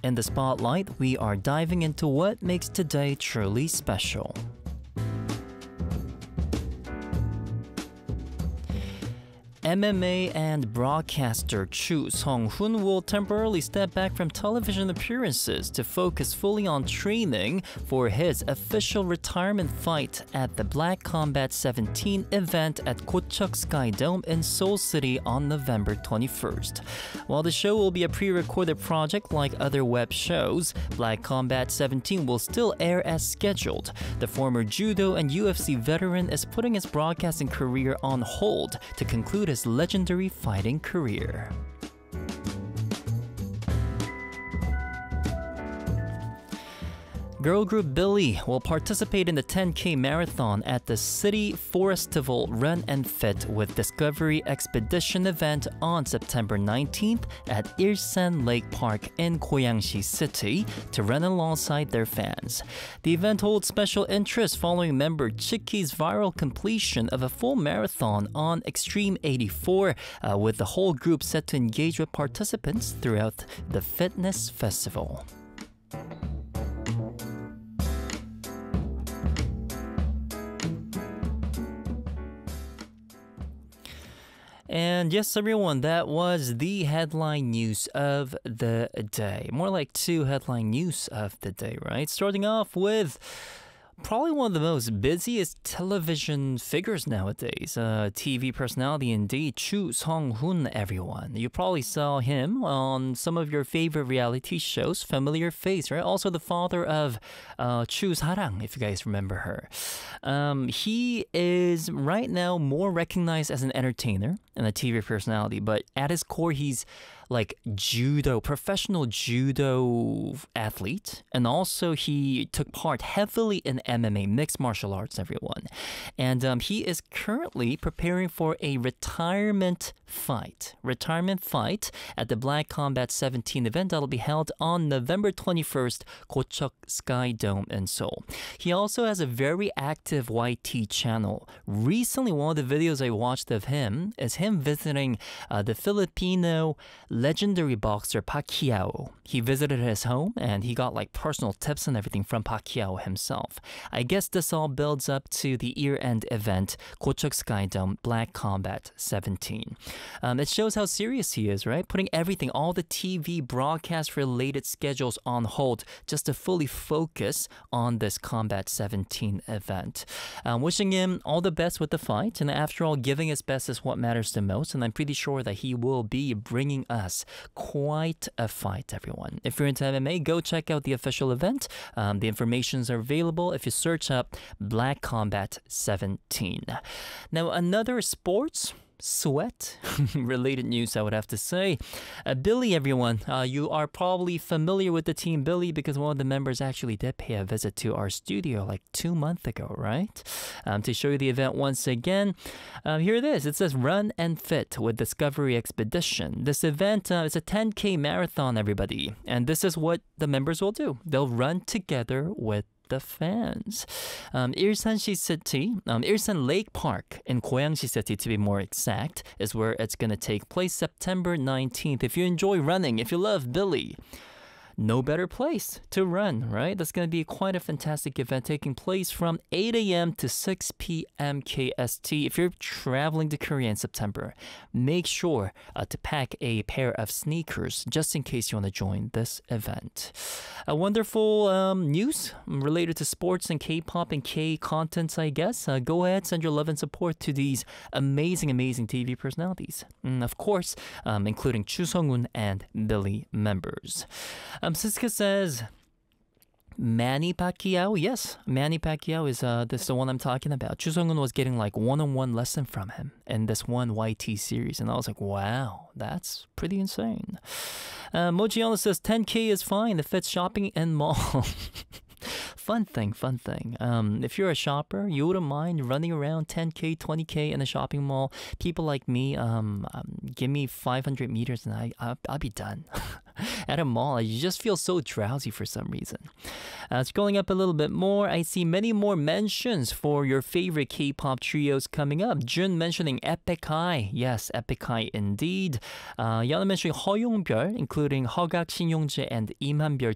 In the spotlight, we are diving into what makes today truly special. MMA and broadcaster Chu Sung-hoon will temporarily step back from television appearances to focus fully on training for his official retirement fight at the Black Combat 17 event at Gocheok Sky Dome in Seoul City on November 21st. While the show will be a pre-recorded project like other web shows, Black Combat 17 will still air as scheduled. The former judo and UFC veteran is putting his broadcasting career on hold to conclude his legendary fighting career. Girl group Billy will participate in the 10K marathon at the City Forestival Run and Fit with Discovery Expedition event on September 19th at Ilsan Lake Park in Goyangsi City to run alongside their fans. The event holds special interest following member Chiki's viral completion of a full marathon on Extreme 84, with the whole group set to engage with participants throughout the fitness festival. And yes, everyone, that was the headline news of the day. More like two headline news of the day, right? Starting off with probably one of the most busiest television figures nowadays. TV personality indeed, Chu Sung-hoon, everyone. You probably saw him on some of your favorite reality shows. Familiar face, right? Also the father of Chu Sarang, if you guys remember her. He is right now more recognized as an entertainer and a TV personality, but at his core, he's like professional judo athlete. And also he took part heavily in MMA, mixed martial arts, everyone. And he is currently preparing for a retirement fight at the Black Combat 17 event that'll be held on November 21st, Gocheok Sky Dome in Seoul. He also has a very active YT channel. Recently, one of the videos I watched of him is him visiting the Filipino legendary boxer Pacquiao. He visited his home and he got like personal tips and everything from Pacquiao himself. I guess this all builds up to the year-end event, Gocheok Sky Dome Black Combat 17. It shows how serious he is, right? Putting everything, all the TV broadcast-related schedules on hold just to fully focus on this Combat 17 event. Wishing him all the best with the fight, and after all, giving his best is what matters the most, and I'm pretty sure that he will be bringing us quite a fight, everyone. If you're into MMA, go check out the official event. The informations are available if you search up Black Combat 17. Now, another sports sweat related news, I would have to say. Billy, everyone, you are probably familiar with the team Billy because one of the members actually did pay a visit to our studio like 2 months ago, right? To show you the event once again, here it is. It says Run and Fit with Discovery Expedition. This event is a 10K marathon, everybody. And this is what the members will do. They'll run together with the fans. Ilsan Lake Park in Goyangsi City, to be more exact, is where it's going to take place September 19th. If you enjoy running, if you love Billy, no better place to run, right? That's going to be quite a fantastic event taking place from 8 a.m. to 6 p.m. KST. If you're traveling to Korea in September, make sure to pack a pair of sneakers just in case you want to join this event. A wonderful news related to sports and K-pop and K-contents, I guess. Go ahead, send your love and support to these amazing, amazing TV personalities. And of course, including Chu Sung-hoon and Billy members. Siska says, Manny Pacquiao? Yes, Manny Pacquiao is this is the one I'm talking about. Chu Sung-hoon was getting like one-on-one lesson from him in this one YT series. And I was like, wow, that's pretty insane. Mojiana says, 10K is fine if it's shopping and mall. Fun thing. If you're a shopper, you wouldn't mind running around 10K, 20K in a shopping mall. People like me, give me 500 meters and I'll be done. at a mall. You just feel so drowsy for some reason. Scrolling up a little bit more, I see many more mentions for your favorite K-pop trios coming up. Jun mentioning Epic High. Yes, Epic High indeed. Yana mentioning 허용별, including 허각, 신용재, and 임한별